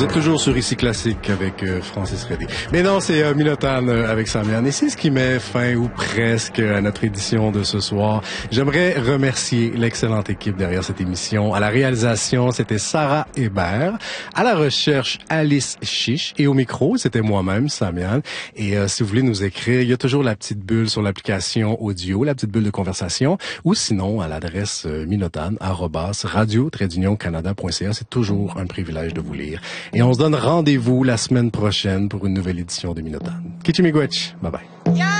Vous êtes toujours sur Ici Classique avec Francis Redé. Mais non, c'est Minotagne avec Samian. Et c'est ce qui met fin, ou presque, à notre édition de ce soir. J'aimerais remercier l'excellente équipe derrière cette émission. À la réalisation, c'était Sarah Hébert. À la recherche, Alice Chiche. Et au micro, c'était moi-même, Samian. Et si vous voulez nous écrire, il y a toujours la petite bulle sur l'application audio, la petite bulle de conversation, ou sinon à l'adresse minotagne@radio-canada.ca. C'est toujours un privilège de vous lire. Et on se donne rendez-vous la semaine prochaine pour une nouvelle édition de Minotagne. Kichimigwech. Bye bye.